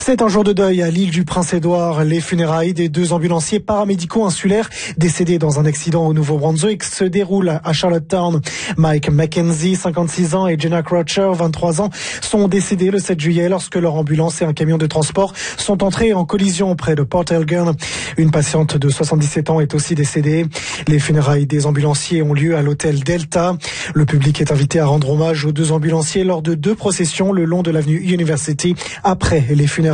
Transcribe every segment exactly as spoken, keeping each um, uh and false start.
C'est un jour de deuil à l'île du Prince-Édouard. Les funérailles des deux ambulanciers paramédicaux insulaires décédés dans un accident au Nouveau-Brunswick se déroulent à Charlottetown. Mike McKenzie, cinquante-six ans, et Jenna Croucher, vingt-trois ans, sont décédés le sept juillet lorsque leur ambulance et un camion de transport sont entrés en collision près de Port Elgin. Une patiente de soixante-dix-sept ans est aussi décédée. Les funérailles des ambulanciers ont lieu à l'hôtel Delta. Le public est invité à rendre hommage aux deux ambulanciers lors de deux processions le long de l'avenue University après les funérailles.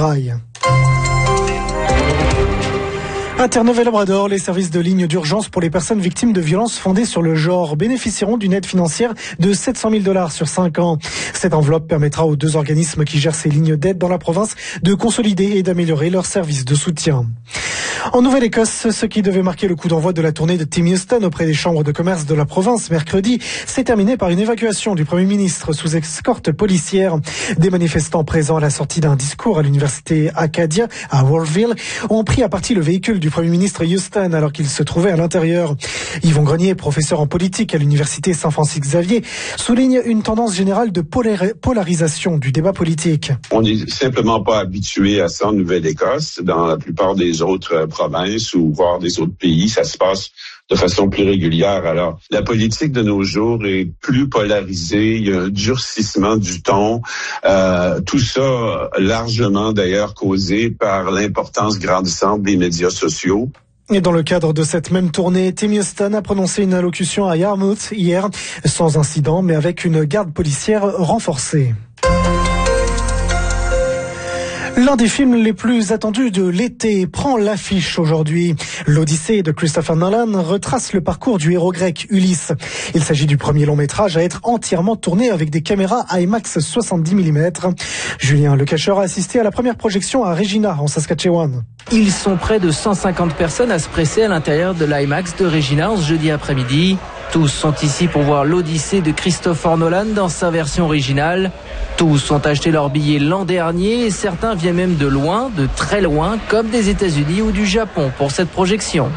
À Terre-Neuve-et-Labrador, les services de ligne d'urgence pour les personnes victimes de violences fondées sur le genre bénéficieront d'une aide financière de sept cent mille dollars sur cinq ans. Cette enveloppe permettra aux deux organismes qui gèrent ces lignes d'aide dans la province de consolider et d'améliorer leurs services de soutien. En Nouvelle-Écosse, ce qui devait marquer le coup d'envoi de la tournée de Tim Houston auprès des chambres de commerce de la province mercredi s'est terminé par une évacuation du Premier ministre sous escorte policière. Des manifestants présents à la sortie d'un discours à l'université Acadia à Wolfville ont pris à partie le véhicule du Premier ministre Houston alors qu'il se trouvait à l'intérieur. Yvon Grenier, professeur en politique à l'université Saint-Francis-Xavier, souligne une tendance générale de polar- polarisation du débat politique. On n'est simplement pas habitué à ça en Nouvelle-Écosse. Dans la plupart des autres provinces ou voire des autres pays, ça se passe de façon plus régulière. Alors, la politique de nos jours est plus polarisée, il y a un durcissement du ton, euh, tout ça largement d'ailleurs causé par l'importance grandissante des médias sociaux. Et dans le cadre de cette même tournée, Tim Houston a prononcé une allocution à Yarmouth hier, sans incident, mais avec une garde policière renforcée. L'un des films les plus attendus de l'été prend l'affiche aujourd'hui. L'Odyssée de Christopher Nolan retrace le parcours du héros grec Ulysse. Il s'agit du premier long métrage à être entièrement tourné avec des caméras IMAX soixante-dix millimètres. Julien Lecacheur a assisté à la première projection à Regina, en Saskatchewan. Ils sont près de cent cinquante personnes à se presser à l'intérieur de l'IMAX de Regina ce jeudi après-midi. Tous sont ici pour voir l'Odyssée de Christopher Nolan dans sa version originale. Tous ont acheté leur billet l'an dernier et certains viennent même de loin, de très loin, comme des États-Unis ou du Japon pour cette projection.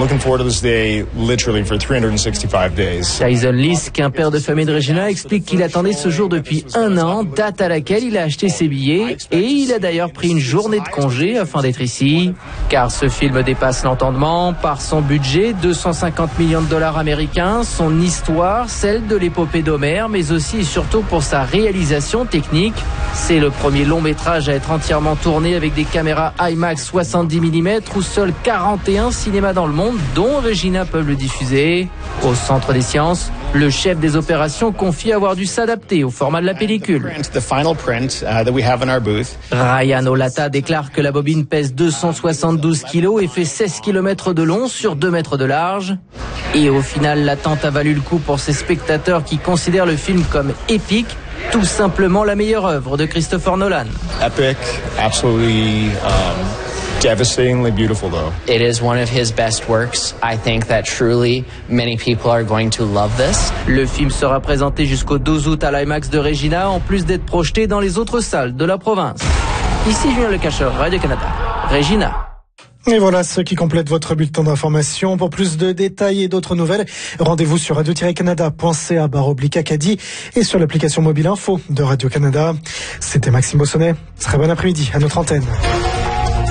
Tyson Lisk, un père de famille de Regina, explique qu'il attendait ce jour depuis un an, date à laquelle il a acheté ses billets et il a d'ailleurs pris une journée de congé afin d'être ici. Car ce film dépasse l'entendement par son budget, deux cent cinquante millions de dollars américains, son histoire, celle de l'épopée d'Homère, mais aussi et surtout pour sa réalisation technique. C'est le premier long métrage à être entièrement tourné avec des caméras IMAX soixante-dix millimètres où seuls quarante et un cinémas dans le monde, dont Regina, peuvent le diffuser. Au Centre des sciences, le chef des opérations confie avoir dû s'adapter au format de la pellicule. Ryan Olata déclare que la bobine pèse deux cent soixante-douze kilos et fait seize kilomètres de long sur deux mètres de large. Et au final, l'attente a valu le coup pour ces spectateurs qui considèrent le film comme épique, tout simplement la meilleure œuvre de Christopher Nolan. Epic, absolutely um, devastatingly beautiful though. It is one of his best works. I think that truly many people are going to love this. Le film sera présenté jusqu'au douze août à l'IMAX de Regina, en plus d'être projeté dans les autres salles de la province. Ici Julien Lecacheur, Radio-Canada, Regina. Et voilà ce qui complète votre bulletin d'information. Pour plus de détails et d'autres nouvelles, rendez-vous sur radio tiret canada point c a barre oblique Acadie et sur l'application mobile info de Radio-Canada. C'était Maxime Bossonnet. Très bon après-midi à notre antenne.